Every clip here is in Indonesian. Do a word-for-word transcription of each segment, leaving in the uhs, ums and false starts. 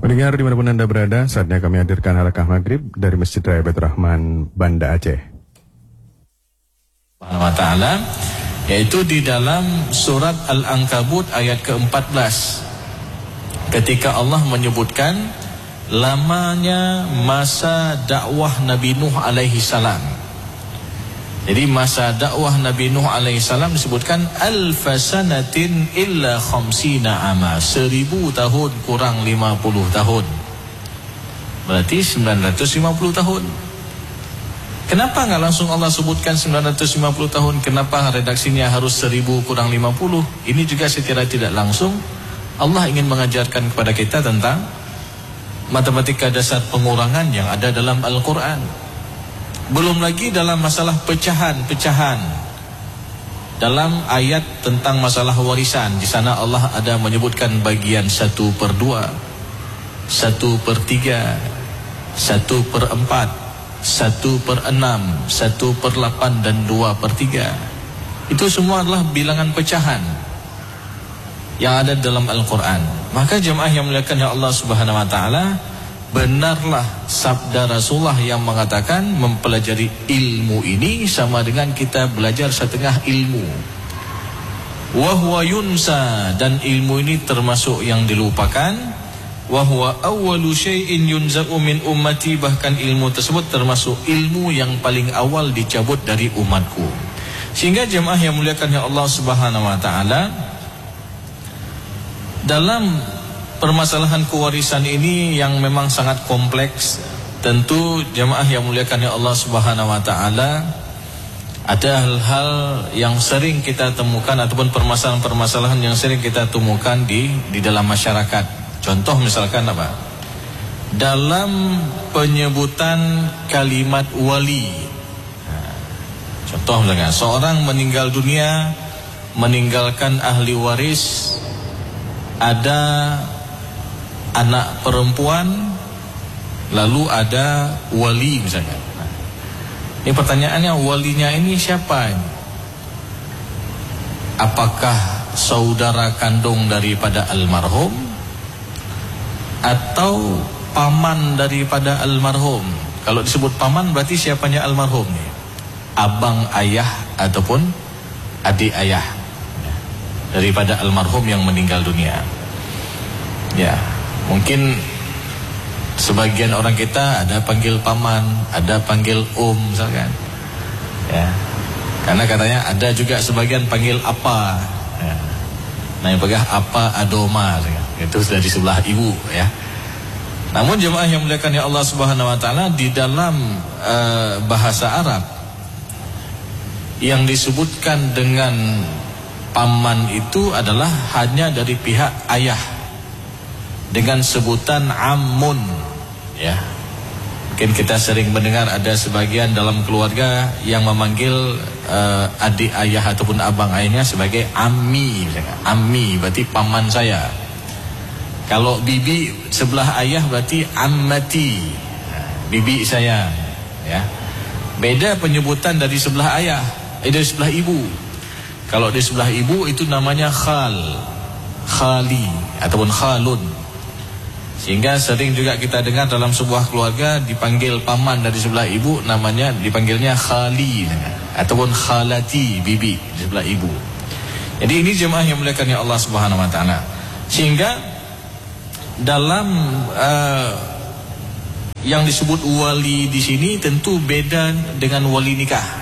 Pendengar dimanapun Anda berada, saatnya kami hadirkan halaqah maghrib dari Masjid Raya Baitur Rahman, Banda Aceh. Subhanahu wa ta'ala, yaitu di dalam surat Al-Ankabut ayat keempat belas, ketika Allah menyebutkan lamanya masa dakwah Nabi Nuh alaihi salam. Jadi masa dakwah Nabi Nuh alaihi salam disebutkan alfasanatin illa khamsina ama, seribu tahun kurang lima puluh tahun. Berarti sembilan ratus lima puluh tahun. Kenapa nggak langsung Allah sebutkan sembilan ratus lima puluh tahun? Kenapa redaksinya harus seribu kurang lima puluh? Ini juga secara tidak langsung Allah ingin mengajarkan kepada kita tentang matematika dasar pengurangan yang ada dalam Al-Quran. Belum lagi dalam masalah pecahan-pecahan. Dalam ayat tentang masalah warisan, di sana Allah ada menyebutkan bagian satu per dua, satu per tiga, satu per empat, satu per enam, satu per delapan, dan dua per tiga. Itu semua adalah bilangan pecahan yang ada dalam Al-Quran. Maka jemaah yang muliakan ya Allah subhanahu wa ta'ala, benarlah sabda Rasulullah yang mengatakan mempelajari ilmu ini sama dengan kita belajar setengah ilmu. Wa huwa yunsa, dan ilmu ini termasuk yang dilupakan. Wa huwa awwalu syai'in yunza'u min ummati, bahkan ilmu tersebut termasuk ilmu yang paling awal dicabut dari umatku. Sehingga jemaah yang muliakan ya Allah subhanahu wa ta'ala, dalam permasalahan kewarisan ini yang memang sangat kompleks, tentu jemaah yang muliakan ya Allah subhanahu wa ta'ala, ada hal-hal yang sering kita temukan ataupun permasalahan-permasalahan yang sering kita temukan di di dalam masyarakat. Contoh misalkan apa? Dalam penyebutan kalimat wali. Nah, contoh misalkan seorang meninggal dunia, meninggalkan ahli waris, ada anak perempuan, lalu ada wali misalnya. Nah, ini pertanyaannya, walinya ini siapa? Apakah saudara kandung daripada almarhum atau paman daripada almarhum? Kalau disebut paman berarti siapanya almarhum nih? Abang ayah ataupun adik ayah daripada almarhum yang meninggal dunia. Ya, mungkin sebagian orang kita ada panggil paman, ada panggil om misalkan. Ya. Karena katanya ada juga sebagian panggil apa. Ya. Nah, yang pegang apa adoma, itu sudah di sebelah ibu ya. Namun jemaah yang muliakan ya Allah Subhanahu wa taala, di dalam uh, bahasa Arab yang disebutkan dengan paman itu adalah hanya dari pihak ayah dengan sebutan ammun ya. Mungkin kita sering mendengar ada sebagian dalam keluarga yang memanggil uh, adik ayah ataupun abang ayahnya sebagai ammi. Ammi berarti paman saya. Kalau bibi sebelah ayah berarti ammati, bibi saya ya. Beda penyebutan dari sebelah ayah, eh, dari sebelah ibu. Kalau di sebelah ibu itu namanya khal, khali ataupun khalun. Sehingga sering juga kita dengar dalam sebuah keluarga dipanggil paman dari sebelah ibu, namanya dipanggilnya khali ataupun khalati, bibi di sebelah ibu. Jadi ini jemaah yang muliakan ya Allah Subhanahu wa taala. Sehingga dalam uh, yang disebut wali di sini tentu beda dengan wali nikah.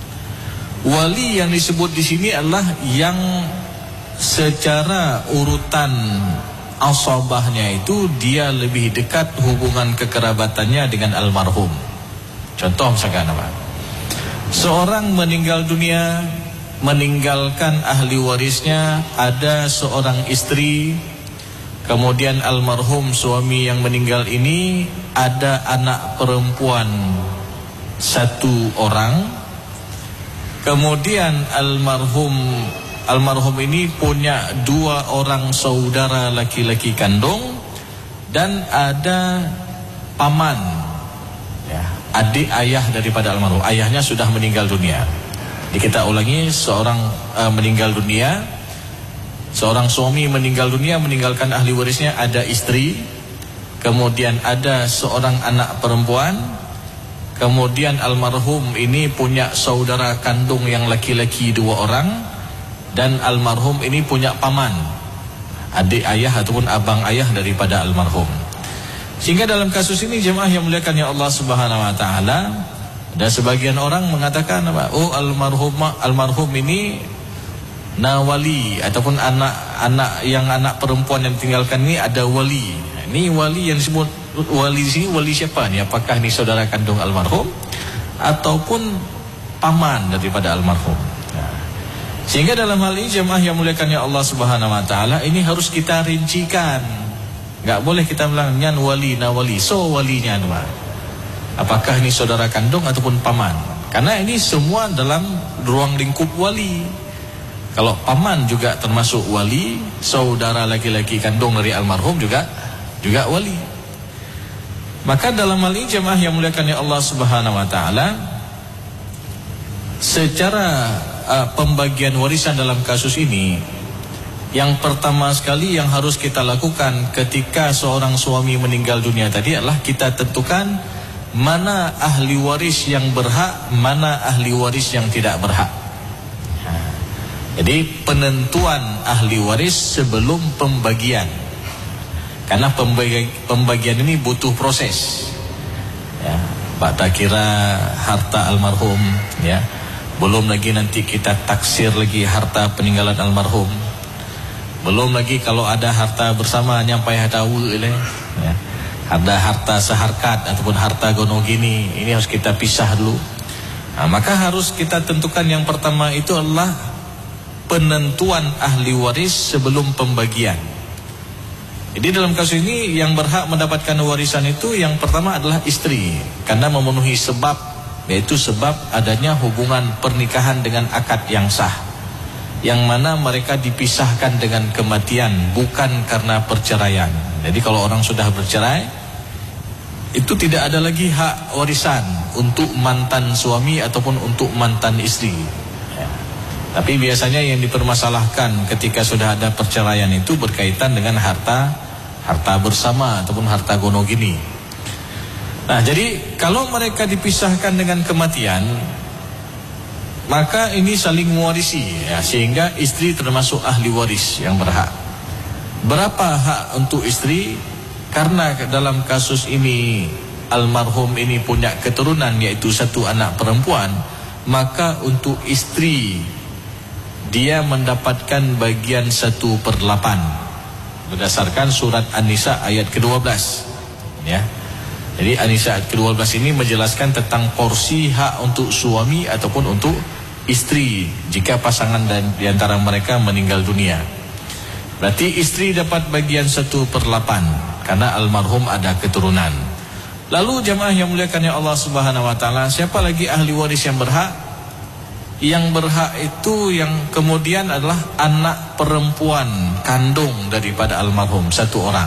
Wali yang disebut di sini adalah yang secara urutan asabahnya itu dia lebih dekat hubungan kekerabatannya dengan almarhum. Contoh misalkan apa? Seorang meninggal dunia, meninggalkan ahli warisnya, ada seorang istri, kemudian almarhum suami yang meninggal ini ada anak perempuan satu orang, kemudian almarhum Almarhum ini punya dua orang saudara laki-laki kandung, dan ada paman ya, adik ayah daripada almarhum. Ayahnya sudah meninggal dunia. Jadi kita ulangi, seorang uh, meninggal dunia, seorang suami meninggal dunia, meninggalkan ahli warisnya ada istri, kemudian ada seorang anak perempuan, kemudian almarhum ini punya saudara kandung yang laki-laki dua orang, dan almarhum ini punya paman, adik ayah ataupun abang ayah daripada almarhum. Sehingga dalam kasus ini jemaah yang muliakan ya Allah Subhanahu wa taala, ada sebagian orang mengatakan apa? Oh, almarhum almarhum ini nawali ataupun anak-anak yang anak perempuan yang ditinggalkan ini ada wali. Ini wali yang disebut wali sini, wali siapa nih? Apakah ini saudara kandung almarhum ataupun paman daripada almarhum? Nah, sehingga dalam hal ini jemaah yang muliakan ya Allah Subhanahu wa taala, ini harus kita rincikan. Enggak boleh kita bilang nyan wali na wali. So walinya apa? Apakah ini saudara kandung ataupun paman? Karena ini semua dalam ruang lingkup wali. Kalau paman juga termasuk wali, saudara laki-laki kandung dari almarhum juga juga wali. Maka dalam hal ini jemaah yang muliakan ya Allah Subhanahu wa taala, secara uh, pembagian warisan dalam kasus ini, yang pertama sekali yang harus kita lakukan ketika seorang suami meninggal dunia tadi adalah kita tentukan mana ahli waris yang berhak, mana ahli waris yang tidak berhak. Nah, jadi penentuan ahli waris sebelum pembagian. Karena pembagi, pembagian ini butuh proses. Ya, Pak tak kira harta almarhum, ya. Belum lagi nanti kita taksir lagi harta peninggalan almarhum. Belum lagi kalau ada harta bersama nyampai hadawu ya. Ada harta seharkat ataupun harta gonogini, ini harus kita pisah dulu. Nah, maka harus kita tentukan yang pertama itu adalah penentuan ahli waris sebelum pembagian. Jadi dalam kasus ini yang berhak mendapatkan warisan itu yang pertama adalah istri, karena memenuhi sebab, yaitu sebab adanya hubungan pernikahan dengan akad yang sah, yang mana mereka dipisahkan dengan kematian, bukan karena perceraian. Jadi kalau orang sudah bercerai, itu tidak ada lagi hak warisan untuk mantan suami ataupun untuk mantan istri. Ya. Tapi biasanya yang dipermasalahkan ketika sudah ada perceraian itu berkaitan dengan harta harta bersama ataupun harta gonogini. Nah, jadi kalau mereka dipisahkan dengan kematian, maka ini saling mewarisi, ya, sehingga istri termasuk ahli waris yang berhak. Berapa hak untuk istri? Karena dalam kasus ini almarhum ini punya keturunan yaitu satu anak perempuan, maka untuk istri dia mendapatkan bagian satu per delapan berdasarkan surat An-Nisa ayat kedua belas, ya. Jadi An-Nisa ayat kedua belas ini menjelaskan tentang porsi hak untuk suami ataupun untuk istri jika pasangan dan diantara mereka meninggal dunia. Berarti istri dapat bagian satu per delapan karena almarhum ada keturunan. Lalu jamaah yang muliakan ya Allah Subhanahu wa taala, siapa lagi ahli waris yang berhak? Yang berhak itu yang kemudian adalah anak perempuan kandung daripada almarhum, satu orang.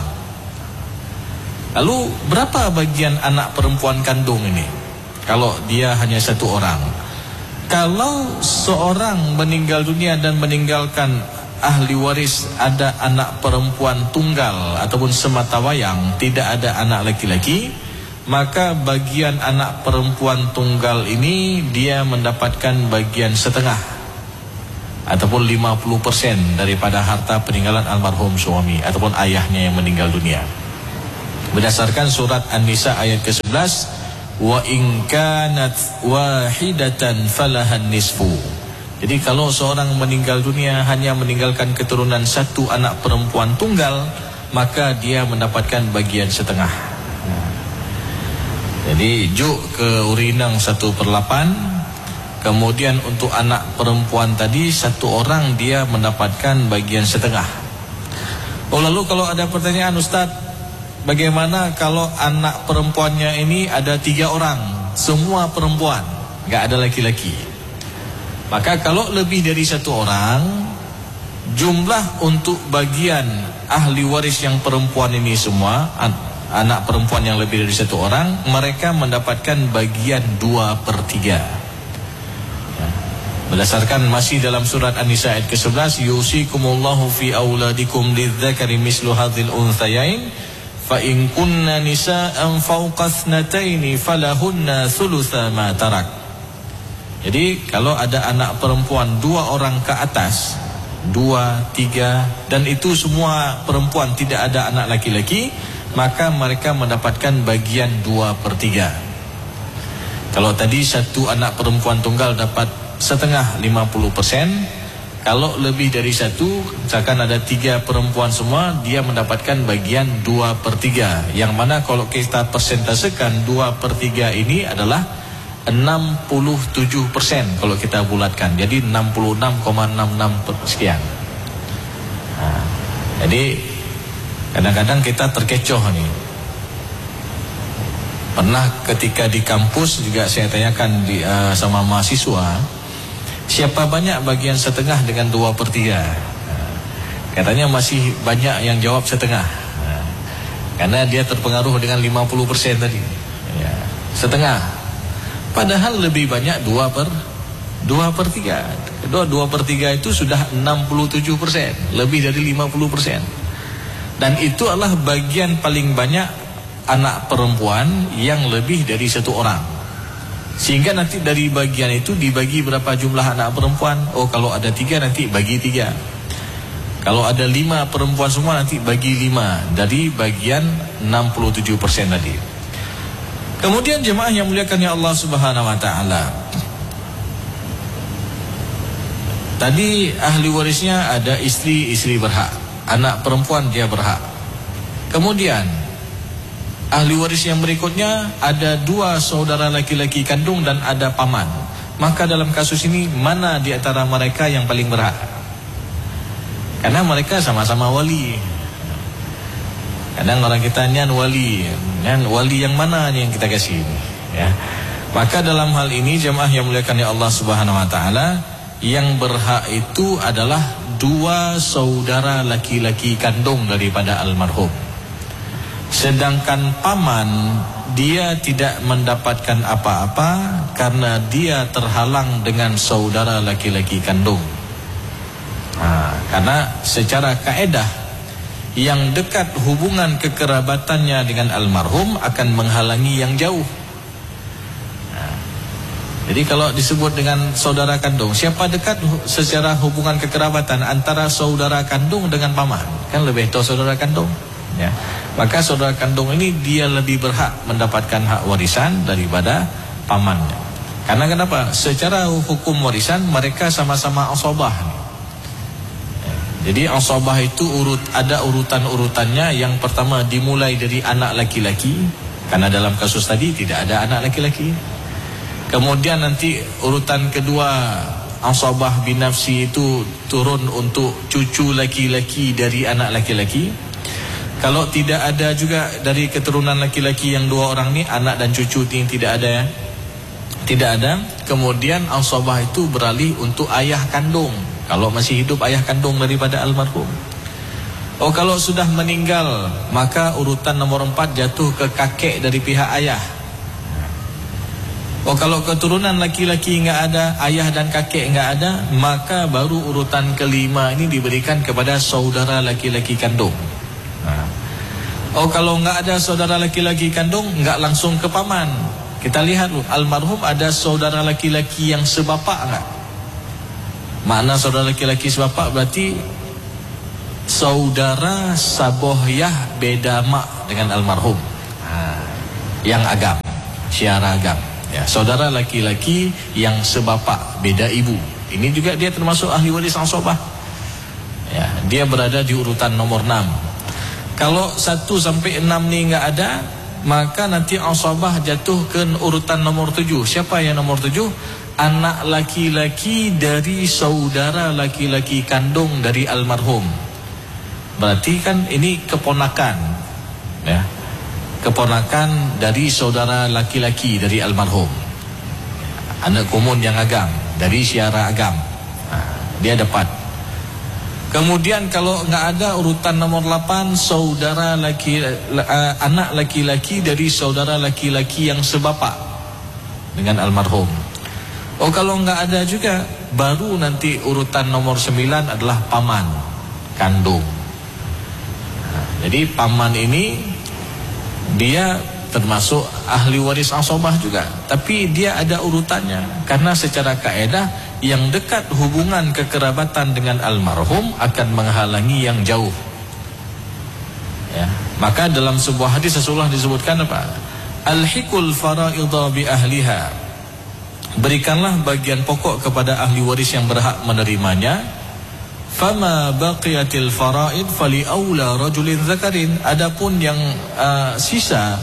Lalu berapa bagian anak perempuan kandung ini? Kalau dia hanya satu orang. Kalau seorang meninggal dunia dan meninggalkan ahli waris ada anak perempuan tunggal ataupun sematawayang, tidak ada anak laki-laki, maka bagian anak perempuan tunggal ini dia mendapatkan bagian setengah ataupun lima puluh persen daripada harta peninggalan almarhum suami ataupun ayahnya yang meninggal dunia. Berdasarkan surat An-Nisa ayat ke sebelas, wa in kanat wahidatan falahan nisfu. Jadi kalau seorang meninggal dunia hanya meninggalkan keturunan satu anak perempuan tunggal, maka dia mendapatkan bagian setengah. Jadi juk ke urinang satu per delapan, kemudian untuk anak perempuan tadi satu orang dia mendapatkan bagian setengah. Oh, lalu kalau ada pertanyaan, Ustaz, bagaimana kalau anak perempuannya ini ada tiga orang, semua perempuan, nggak ada laki-laki? Maka kalau lebih dari satu orang, jumlah untuk bagian ahli waris yang perempuan ini semua, anak perempuan yang lebih dari satu orang, mereka mendapatkan bagian dua per tiga. Berdasarkan masih dalam surat An-Nisa ayat ke sebelas, yusikumullahu fi auladikum lidzakari mislu hadzal unthayain fa in kunna nisa'an fawqa thnataini falahunna thulutsa ma tarak. Jadi kalau ada anak perempuan dua orang ke atas, dua, tiga, dan itu semua perempuan, tidak ada anak laki-laki, maka mereka mendapatkan bagian dua per tiga. Kalau tadi satu anak perempuan tunggal dapat setengah lima puluh persen, kalau lebih dari satu, misalkan ada tiga perempuan semua, dia mendapatkan bagian dua per tiga. Yang mana kalau kita persentasekan dua per tiga ini adalah enam puluh tujuh persen kalau kita bulatkan. Jadi enam puluh enam koma enam enam sekian. Nah, jadi kadang-kadang kita terkecoh nih. Pernah ketika di kampus juga saya tanyakan di, uh, sama mahasiswa, siapa banyak bagian setengah dengan dua per tiga? Nah, katanya masih banyak yang jawab setengah. Nah, karena dia terpengaruh dengan lima puluh persen tadi. Ya, setengah. Padahal lebih banyak dua per tiga. Kedua dua per tiga itu sudah enam puluh tujuh persen, lebih dari lima puluh persen. Dan itu adalah bagian paling banyak anak perempuan yang lebih dari satu orang. Sehingga nanti dari bagian itu dibagi berapa jumlah anak perempuan. Oh, kalau ada tiga nanti bagi tiga. Kalau ada lima perempuan semua nanti bagi lima. Dari bagian enam puluh tujuh persen tadi. Kemudian jemaah yang muliakan ya Allah Subhanahu wa taala. Tadi ahli warisnya ada istri, istri berhak. Anak perempuan dia berhak. Kemudian ahli waris yang berikutnya ada dua saudara laki-laki kandung dan ada paman. Maka dalam kasus ini mana di antara mereka yang paling berhak? Karena mereka sama-sama wali. Kadang orang kita nyan wali, nyan wali yang mana yang kita kasih ini, ya. Maka dalam hal ini jemaah yang muliakan ya Allah Subhanahu wa taala, yang berhak itu adalah dua saudara laki-laki kandung daripada almarhum. Sedangkan paman dia tidak mendapatkan apa-apa karena dia terhalang dengan saudara laki-laki kandung. Nah, karena secara kaedah yang dekat hubungan kekerabatannya dengan almarhum akan menghalangi yang jauh. Nah, jadi kalau disebut dengan saudara kandung, siapa dekat secara hubungan kekerabatan antara saudara kandung dengan paman? Kan lebih tahu saudara kandung, ya. Maka saudara kandung ini dia lebih berhak mendapatkan hak warisan daripada pamannya. Karena kenapa? Secara hukum warisan mereka sama-sama asabah. Jadi asabah itu urut ada urutan-urutannya. Yang pertama dimulai dari anak laki-laki, karena dalam kasus tadi tidak ada anak laki-laki. Kemudian nanti urutan kedua asabah binafsi itu turun untuk cucu laki-laki dari anak laki-laki. Kalau tidak ada juga dari keturunan laki-laki yang dua orang ini, anak dan cucu ini tidak ada, ya. Tidak ada. Kemudian asabah itu beralih untuk ayah kandung. Kalau masih hidup ayah kandung daripada almarhum. Oh, kalau sudah meninggal, maka urutan nomor empat jatuh ke kakek dari pihak ayah. Oh, kalau keturunan laki-laki enggak ada, ayah dan kakek enggak ada, maka baru urutan kelima ini diberikan kepada saudara laki-laki kandung. Oh, kalau enggak ada saudara laki-laki kandung, enggak langsung ke paman. Kita lihat loh, almarhum ada saudara laki-laki yang sebapak enggak? Makna saudara laki-laki sebapak berarti saudara sabohyah beda mak dengan almarhum. Nah, yang agam, syiara agam. Ya, saudara laki-laki yang sebapak beda ibu. Ini juga dia termasuk ahli waris asabah. Ya, dia berada di urutan nomor enam. Kalau satu sampai enam ni enggak ada, maka nanti asabah jatuh ke urutan nomor tujuh. Siapa yang nomor tujuh? Anak laki-laki dari saudara laki-laki kandung dari almarhum. Berarti kan ini keponakan, ya. Keponakan dari saudara laki-laki dari almarhum. Anak kumun yang agam, dari syiara agam. Nah, dia dapat. Kemudian kalau enggak ada urutan nomor delapan, saudara laki uh, anak laki-laki dari saudara laki-laki yang sebapak dengan almarhum. Oh, kalau enggak ada juga, baru nanti urutan nomor sembilan adalah paman kandung. Nah, jadi paman ini dia termasuk ahli waris asabah juga, tapi dia ada urutannya, karena secara kaedah yang dekat hubungan kekerabatan dengan almarhum akan menghalangi yang jauh. Ya, maka dalam sebuah hadis Rasulullah disebutkan apa? Alhiqul faraidha bi ahliha. Berikanlah bagian pokok kepada ahli waris yang berhak menerimanya. Fama baqiyatil faraid fali aula rajulin zakarin. Adapun yang uh, sisa,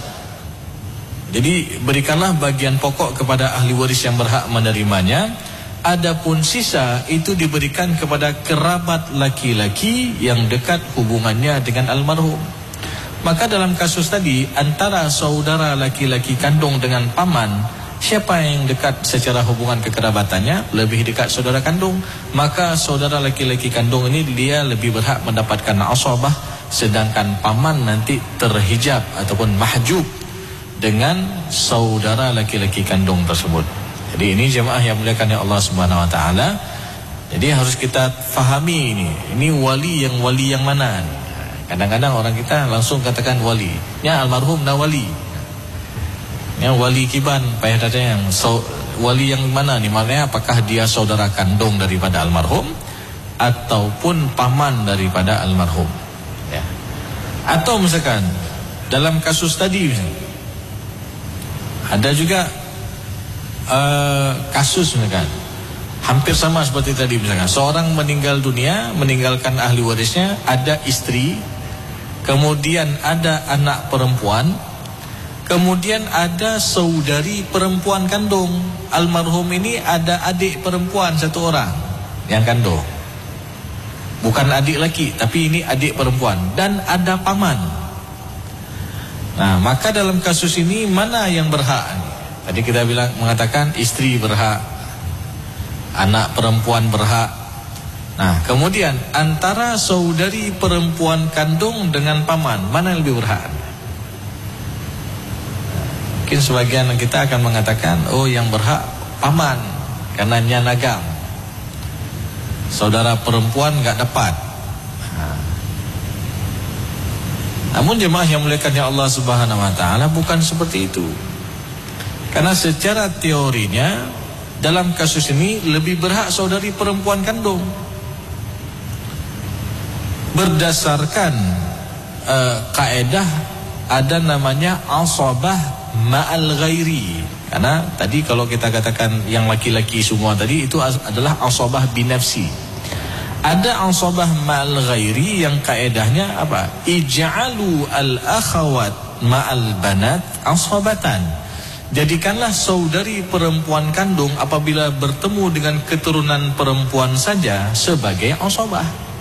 jadi berikanlah bagian pokok kepada ahli waris yang berhak menerimanya. Adapun sisa itu diberikan kepada kerabat laki-laki yang dekat hubungannya dengan almarhum. Maka dalam kasus tadi, antara saudara laki-laki kandung dengan paman, siapa yang dekat secara hubungan kekerabatannya? Lebih dekat saudara kandung. Maka saudara laki-laki kandung ini dia lebih berhak mendapatkan asabah, sedangkan paman nanti terhijab ataupun mahjub dengan saudara laki-laki kandung tersebut. Jadi ini jemaah yang muliakan ya Allah Subhanahu wa taala. Jadi harus kita fahami ini. Ini wali yang wali yang mana? Kadang-kadang orang kita langsung katakan wali. Ya almarhum na wali. Ya wali kiban, payah tanya yang so, wali yang mana nih? Maknanya apakah dia saudara kandung daripada almarhum ataupun paman daripada almarhum? Ya. Atau misalkan dalam kasus tadi misalkan, ada juga Uh, kasus misalkan hampir sama seperti tadi, misalkan seorang meninggal dunia, meninggalkan ahli warisnya, ada istri, kemudian ada anak perempuan, kemudian ada saudari perempuan kandung. Almarhum ini ada adik perempuan satu orang yang kandung, bukan adik laki, tapi ini adik perempuan, dan ada paman. Nah, maka dalam kasus ini mana yang berhak? Tadi kita bilang mengatakan istri berhak, anak perempuan berhak. Nah, kemudian antara saudari perempuan kandung dengan paman, mana yang lebih berhak? Mungkin sebagian kita akan mengatakan, oh yang berhak paman, karena nyanagang. Saudara perempuan nggak dapat. Nah. Namun jemaah yang muliakan ya Allah Subhanahu wa taala, bukan seperti itu. Karena secara teorinya dalam kasus ini lebih berhak saudari perempuan kandung. Berdasarkan uh, kaedah ada namanya asabah ma'al ghairi. Karena tadi kalau kita katakan yang laki-laki semua tadi itu adalah asabah binafsi. Ada asabah ma'al ghairi yang kaedahnya apa? Ij'alu al-akhawat ma'al banat asabatan. Jadikanlah saudari perempuan kandung apabila bertemu dengan keturunan perempuan saja sebagai asabah.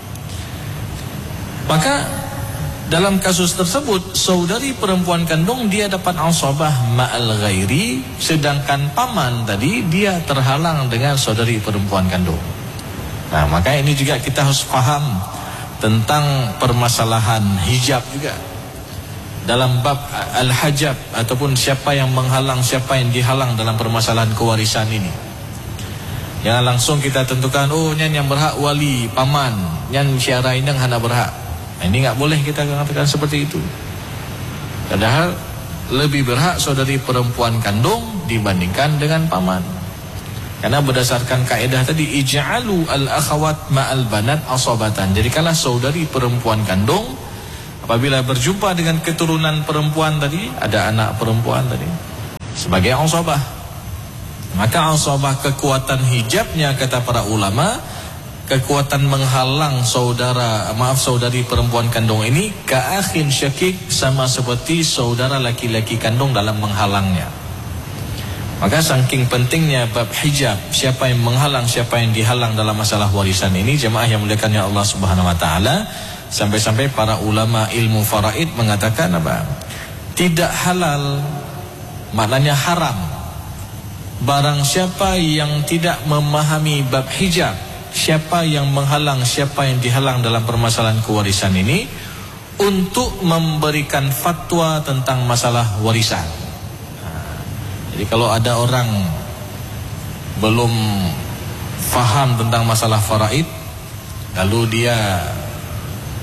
Maka dalam kasus tersebut saudari perempuan kandung dia dapat asabah ma'al ghairi, sedangkan paman tadi dia terhalang dengan saudari perempuan kandung. Nah, maka ini juga kita harus paham tentang permasalahan hijab juga. Dalam bab al-hajab ataupun siapa yang menghalang, siapa yang dihalang dalam permasalahan kewarisan ini. Jangan langsung kita tentukan, oh nyan yang berhak wali, paman, nyan syara indang hana berhak. Nah, ini enggak boleh kita katakan seperti itu. Padahal lebih berhak saudari perempuan kandung dibandingkan dengan paman. Karena berdasarkan kaedah tadi, ij'alu al-akhawat ma'al banat asabatan. Jadikanlah saudari perempuan kandung apabila berjumpa dengan keturunan perempuan tadi, ada anak perempuan tadi, sebagai asabah. Maka asabah kekuatan hijabnya kata para ulama, kekuatan menghalang saudara, maaf saudari perempuan kandung ini ka'akhin syakik, sama seperti saudara laki-laki kandung dalam menghalangnya. Maka saking pentingnya bab hijab, siapa yang menghalang, siapa yang dihalang dalam masalah warisan ini, jemaah yang muliakannya Allah Subhanahu wa taala, sampai-sampai para ulama ilmu faraid mengatakan apa? Tidak halal, maknanya haram. Barang siapa yang tidak memahami bab hijab, siapa yang menghalang, siapa yang dihalang dalam permasalahan kewarisan ini, untuk memberikan fatwa tentang masalah warisan. Nah, jadi kalau ada orang belum faham tentang masalah faraid, lalu dia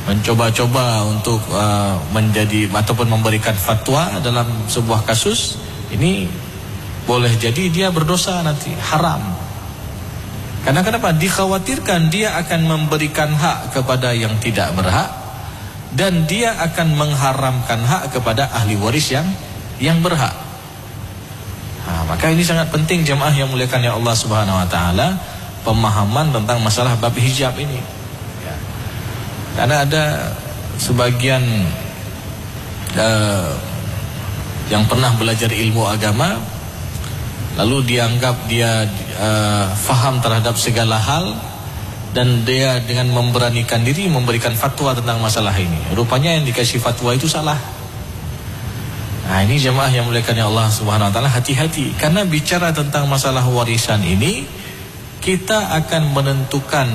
mencoba-coba untuk uh, menjadi ataupun memberikan fatwa dalam sebuah kasus, ini boleh jadi dia berdosa nanti, haram. Karena kenapa? Dikhawatirkan dia akan memberikan hak kepada yang tidak berhak, dan dia akan mengharamkan hak kepada ahli waris yang yang berhak. Nah, maka ini sangat penting jemaah yang muliakan ya Allah Subhanahu wa taala, pemahaman tentang masalah bab hijab ini. Ya. Karena ada sebagian uh, yang pernah belajar ilmu agama, lalu dianggap dia uh, faham terhadap segala hal, dan dia dengan memberanikan diri memberikan fatwa tentang masalah ini. Rupanya yang dikasih fatwa itu salah. Nah, ini jemaah yang muliakan ya Allah Subhanahu wa taala, hati-hati. Karena bicara tentang masalah warisan ini, kita akan menentukan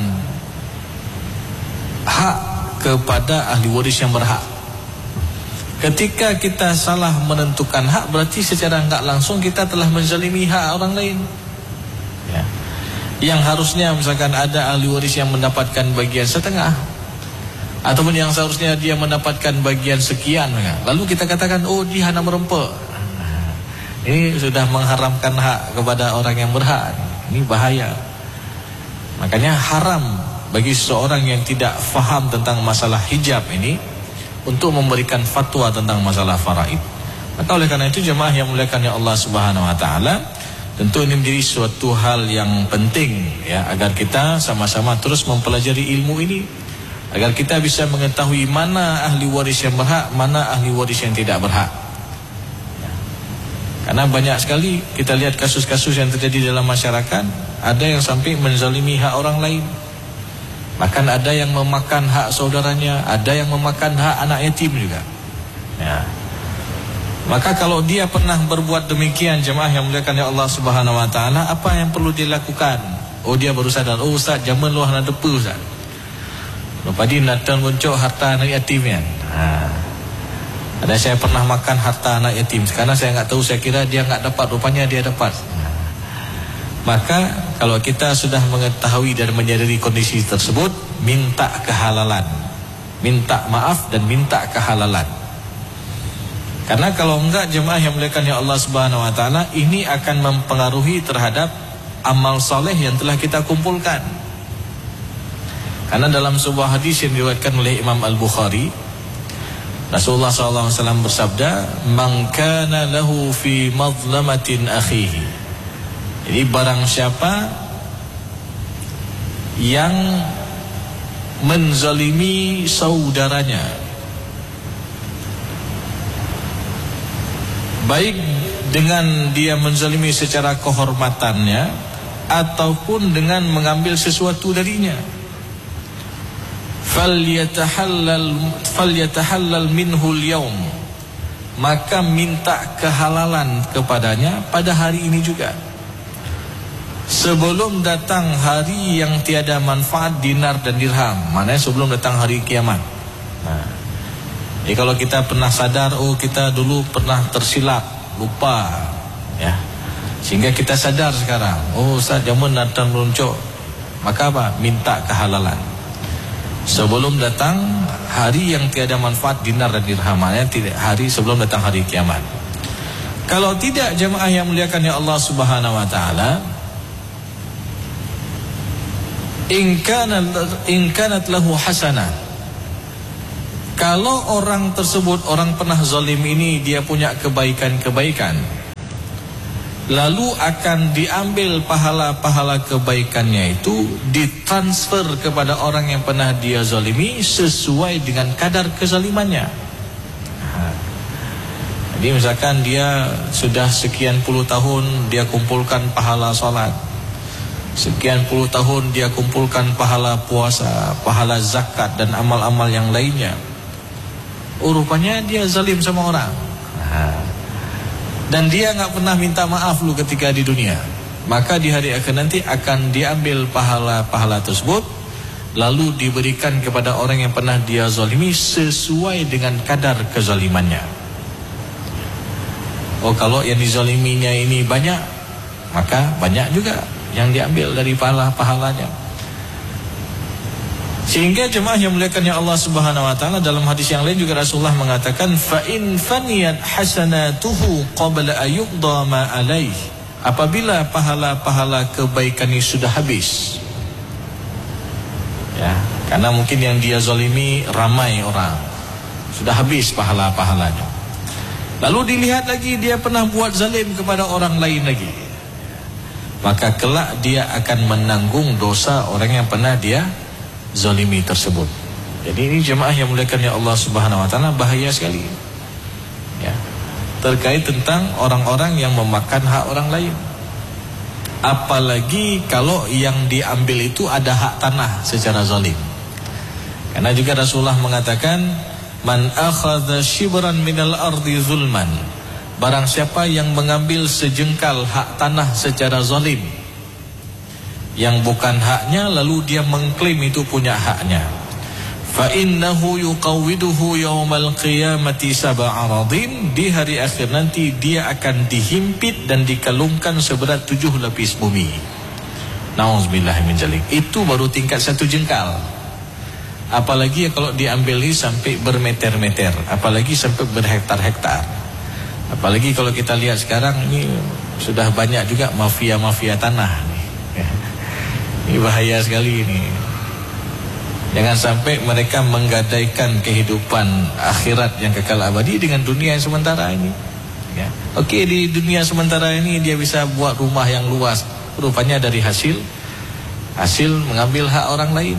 hak kepada ahli waris yang berhak. Ketika kita salah menentukan hak, berarti secara enggak langsung kita telah menzalimi hak orang lain. Ya. Yang harusnya misalkan ada ahli waris yang mendapatkan bagian setengah, ataupun yang seharusnya dia mendapatkan bagian sekian, lalu kita katakan, oh dia hanya merempek. Ini sudah mengharamkan hak kepada orang yang berhak. Ini bahaya. Makanya haram bagi seseorang yang tidak faham tentang masalah hijab ini untuk memberikan fatwa tentang masalah faraid. Maka oleh karena itu jemaah yang muliakan ya Allah Subhanahu wa taala, tentu ini menjadi suatu hal yang penting ya, agar kita sama-sama terus mempelajari ilmu ini, agar kita bisa mengetahui mana ahli waris yang berhak, mana ahli waris yang tidak berhak. Ya. Karena banyak sekali kita lihat kasus-kasus yang terjadi dalam masyarakat, ada yang sampai menzalimi hak orang lain. Bahkan ada yang memakan hak saudaranya, ada yang memakan hak anak yatim juga. Ya. Maka kalau dia pernah berbuat demikian, jemaah yang muliakan ya Allah Subhanahu wa taala, apa yang perlu dilakukan? Oh, dia baru sadar, oh Ustaz, zaman luar nak depu Ustaz. Padi natan muncul harta anak yatim kan. Ha. Ada saya pernah makan harta anak yatim. Sekarang saya enggak tahu, saya kira dia enggak dapat, rupanya dia dapat. Ha. Maka kalau kita sudah mengetahui dan menyadari kondisi tersebut, minta kehalalan, minta maaf dan minta kehalalan. Karena kalau enggak, jemaah yang muliakan ya Allah Subhanahu wa taala, ini akan mempengaruhi terhadap amal soleh yang telah kita kumpulkan. Karena dalam sebuah hadis yang diriwayatkan oleh Imam Al-Bukhari, Rasulullah sallallahu alaihi wasallam bersabda, "Man kana lahu fi madlamatin akhihi." Jadi barang siapa yang menzalimi saudaranya, baik dengan dia menzalimi secara kehormatannya ataupun dengan mengambil sesuatu darinya, falyatahallal falyatahallal minhu al-yawm, maka minta kehalalan kepadanya pada hari ini juga, sebelum datang hari yang tiada manfaat dinar dan dirham. Maknanya sebelum datang hari kiamat. Nah, jadi kalau kita pernah sadar, oh kita dulu pernah tersilap, lupa, ya, sehingga kita sadar sekarang, oh Ustaz zaman datang luncur, maka apa? Minta kehalalan sebelum datang hari yang tiada manfaat dinar dan dirham, tidak hari sebelum datang hari kiamat. Kalau tidak, jemaah yang muliakan ya Allah Subhanahu wa taala, in kanat in kanat lahu hasanah, kalau orang tersebut, orang pernah zalim ini, dia punya kebaikan-kebaikan, lalu akan diambil pahala-pahala kebaikannya itu, ditransfer kepada orang yang pernah dia zalimi sesuai dengan kadar kezalimannya. Nah, jadi misalkan dia sudah sekian puluh tahun dia kumpulkan pahala salat, sekian puluh tahun dia kumpulkan pahala puasa, pahala zakat dan amal-amal yang lainnya. Oh, rupanya dia zalim sama orang. Nah, dan dia nggak pernah minta maaf lu ketika di dunia, maka di hari akhir nanti akan diambil pahala-pahala tersebut, lalu diberikan kepada orang yang pernah dia zalimi sesuai dengan kadar kezalimannya. Oh, kalau yang dizaliminya ini banyak, maka banyak juga yang diambil dari pahala-pahalanya. Sehingga jemaah yang muliakan Allah Subhanahu wa taala, dalam hadis yang lain juga Rasulullah mengatakan, fa in faniyat hasanatuhu qabla ayyuqda ma alaih. Apabila pahala-pahala kebaikan ini sudah habis. Ya, karena mungkin yang dia zalimi ramai orang. Sudah habis pahala-pahalanya. Lalu dilihat lagi dia pernah buat zalim kepada orang lain lagi. Maka kelak dia akan menanggung dosa orang yang pernah dia zalimi tersebut. Jadi ini jemaah yang muliakan Allah Subhanahu wa taala, bahaya sekali. Ya. Terkait tentang orang-orang yang memakan hak orang lain. Apalagi kalau yang diambil itu ada hak tanah secara zalim. Karena juga Rasulullah mengatakan, man akhadha shibran minal ardi zulman. Barang siapa yang mengambil sejengkal hak tanah secara zalim, yang bukan haknya, lalu dia mengklaim itu punya haknya, fa innahu yuqawwiduhu yaumal qiyamati sab'a aradin. Di hari akhir nanti dia akan dihimpit dan dikalungkan seberat tujuh lapis bumi. Nauzubillah min dzalik. Itu baru tingkat satu jengkal. Apalagi kalau diambil ini sampai bermeter-meter, apalagi sampai berhektar-hektar. Apalagi kalau kita lihat sekarang ini sudah banyak juga mafia-mafia tanah nih. Ini bahaya sekali ini. Jangan sampai mereka menggadaikan kehidupan akhirat yang kekal abadi dengan dunia yang sementara ini. Ya. Oke, di dunia sementara ini dia bisa buat rumah yang luas, rupanya dari hasil hasil mengambil hak orang lain.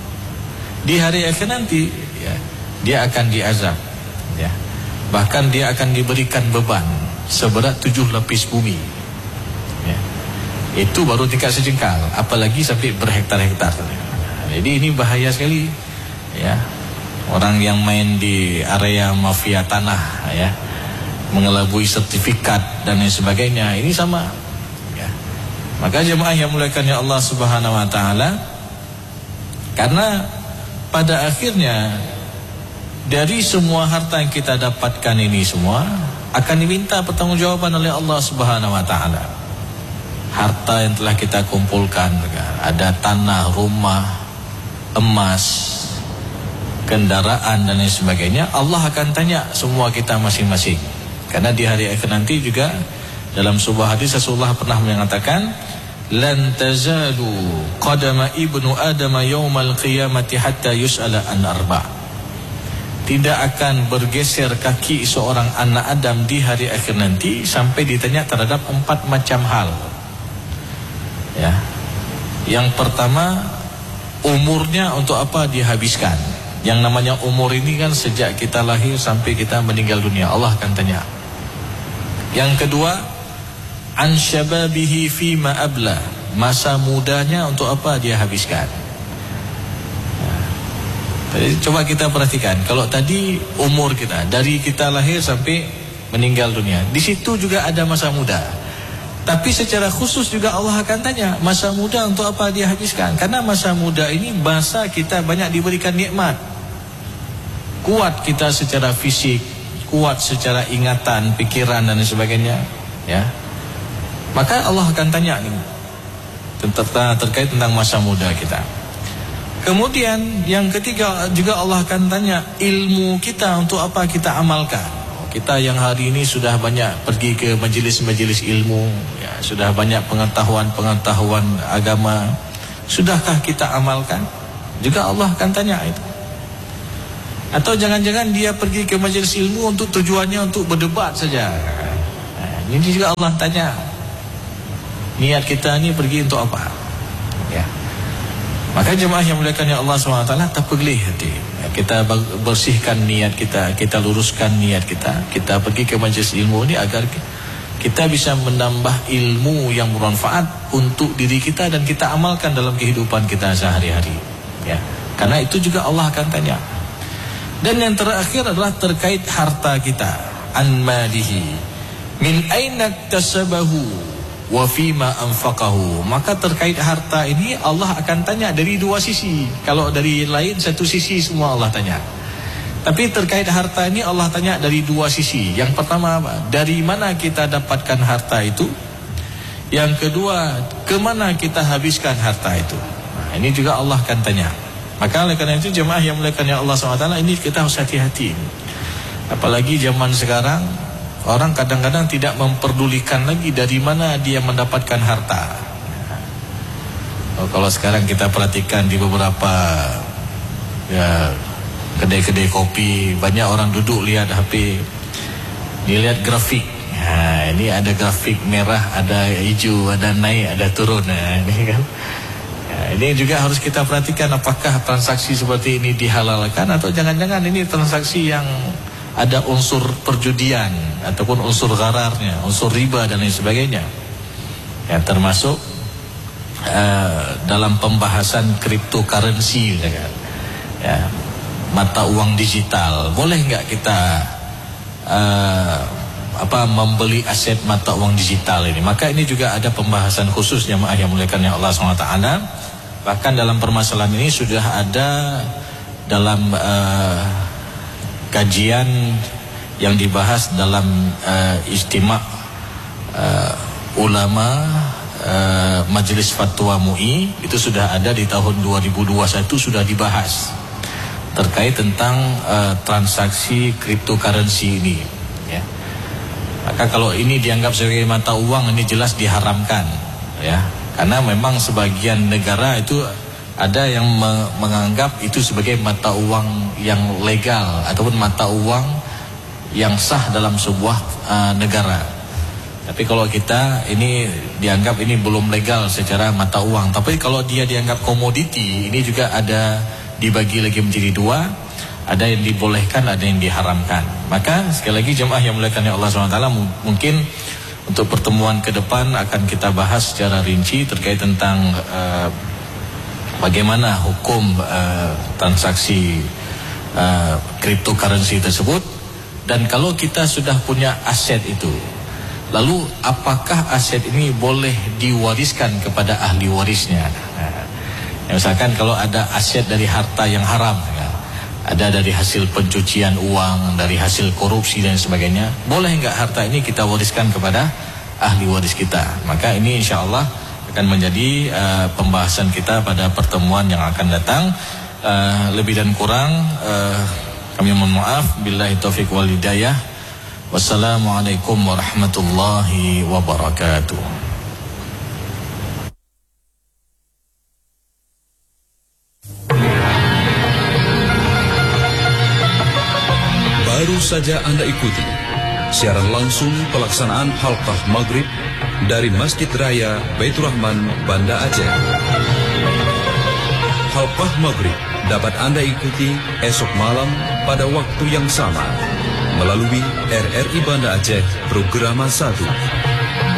Di hari akhir nanti, ya, dia akan diazab. Ya. Bahkan dia akan diberikan beban seberat tujuh lapis bumi. Ya. Itu baru tingkat sejengkal, apalagi sampai berhektar-hektar. Jadi ini bahaya sekali. Ya. Orang yang main di area mafia tanah, ya, mengelabui sertifikat dan lain sebagainya, ini sama. Ya. Maka jemaah yang muliakan Allah Subhanahu wa taala, karena pada akhirnya dari semua harta yang kita dapatkan ini semua akan diminta pertanggungjawaban oleh Allah Subhanahu wa taala. Harta yang telah kita kumpulkan, ada tanah, rumah, emas, kendaraan dan lain sebagainya, Allah akan tanya semua kita masing-masing. Karena di hari akhir nanti juga dalam sebuah hadis Rasulullah pernah mengatakan, lan tazalu qadama ibnu adam yaumal qiyamati hatta yus'ala an arba'. Tidak akan bergeser kaki seorang anak Adam di hari akhir nanti sampai ditanya terhadap empat macam hal. Ya. Yang pertama, umurnya untuk apa dihabiskan. Yang namanya umur ini kan sejak kita lahir sampai kita meninggal dunia, Allah akan tanya. Yang kedua, an syababihi fima abla. Masa mudanya untuk apa dia habiskan. Jadi, coba kita perhatikan, kalau tadi umur kita dari kita lahir sampai meninggal dunia, di situ juga ada masa muda. Tapi secara khusus juga Allah akan tanya masa muda untuk apa dia habiskan. Karena masa muda ini masa kita banyak diberikan nikmat, kuat kita secara fisik, kuat secara ingatan, pikiran dan sebagainya. Ya, maka Allah akan tanya nih terkait tentang masa muda kita. Kemudian yang ketiga juga Allah akan tanya ilmu kita untuk apa kita amalkan. Kita yang hari ini sudah banyak pergi ke majelis-majelis ilmu, ya, sudah banyak pengetahuan-pengetahuan agama, sudahkah kita amalkan? Juga Allah akan tanya itu. Atau jangan-jangan dia pergi ke majelis ilmu untuk tujuannya untuk berdebat saja. Nah, ini juga Allah tanya. Niat kita ini pergi untuk apa? Ya. Maka jemaah yang muliakan Allah subhanahu wa taala, terpilih hati. Kita bersihkan niat kita, kita luruskan niat kita. Kita pergi ke majelis ilmu ini agar kita bisa menambah ilmu yang bermanfaat untuk diri kita dan kita amalkan dalam kehidupan kita sehari-hari. Ya, karena itu juga Allah akan tanya. Dan yang terakhir adalah terkait harta kita. An malihi min aina iktasabahu wa fima anfaqahu. Maka terkait harta ini Allah akan tanya dari dua sisi. Kalau dari lain satu sisi semua Allah tanya. Tapi terkait harta ini Allah tanya dari dua sisi. Yang pertama apa? Dari mana kita dapatkan harta itu? Yang kedua, kemana kita habiskan harta itu? Nah, ini juga Allah akan tanya. Maka oleh karena itu jemaah yang muliakan Allah subhanahu wa taala, ini kita harus hati-hati. Apalagi zaman sekarang, orang kadang-kadang tidak memperdulikan lagi dari mana dia mendapatkan harta. Oh, kalau sekarang kita perhatikan di beberapa ya kedai-kedai kopi, banyak orang duduk lihat H P, dilihat grafik. Nah, ini ada grafik merah, ada hijau, ada naik, ada turun. Nah, ini kan. Nah, ini juga harus kita perhatikan, apakah transaksi seperti ini dihalalkan atau jangan-jangan ini transaksi yang ada unsur perjudian ataupun unsur ghararnya, unsur riba dan lain sebagainya. Ya, termasuk uh, dalam pembahasan cryptocurrency, kan? Ya, mata uang digital. Boleh nggak kita uh, apa membeli aset mata uang digital ini? Maka ini juga ada pembahasan khusus jemaah yang muliakan Allah subhanahu wa taala. Bahkan dalam permasalahan ini sudah ada dalam uh, kajian yang dibahas dalam uh, ijtima' uh, ulama uh, Majelis Fatwa M U I, itu sudah ada di tahun dua ribu dua puluh satu, sudah dibahas terkait tentang uh, transaksi cryptocurrency ini, ya. Maka kalau ini dianggap sebagai mata uang, ini jelas diharamkan, ya, karena memang sebagian negara itu ada yang me menganggap itu sebagai mata uang yang legal ataupun mata uang yang sah dalam sebuah uh, negara. Tapi kalau kita ini dianggap ini belum legal secara mata uang. Tapi kalau dia dianggap komoditi, ini juga ada dibagi lagi menjadi dua. Ada yang dibolehkan, ada yang diharamkan. Maka sekali lagi jemaah yang muliakan Allah subhanahu wa taala, mungkin untuk pertemuan ke depan akan kita bahas secara rinci terkait tentang uh, bagaimana hukum uh, transaksi uh, cryptocurrency tersebut. Dan kalau kita sudah punya aset itu, lalu apakah aset ini boleh diwariskan kepada ahli warisnya? Nah, ya misalkan kalau ada aset dari harta yang haram, ya, ada dari hasil pencucian uang, dari hasil korupsi dan sebagainya, boleh nggak harta ini kita wariskan kepada ahli waris kita? Maka ini insya Allah akan menjadi uh, pembahasan kita pada pertemuan yang akan datang. Uh, lebih dan kurang uh, kami mohon maaf. Billahi taufiq wal hidayah. Wassalamualaikum warahmatullahi wabarakatuh. Baru saja Anda ikuti siaran langsung pelaksanaan halqah maghrib dari Masjid Raya Baitur Rahman, Banda Aceh. Halqah maghrib dapat Anda ikuti esok malam pada waktu yang sama melalui R R I Banda Aceh Programa satu.